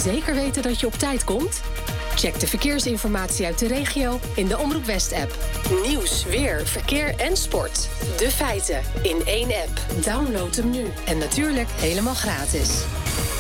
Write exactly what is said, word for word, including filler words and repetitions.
zeker weten dat je op tijd komt? Check de verkeersinformatie uit de regio in de Omroep West-app. Nieuws, weer, verkeer en sport. De feiten in één app. Download hem nu. En natuurlijk helemaal gratis.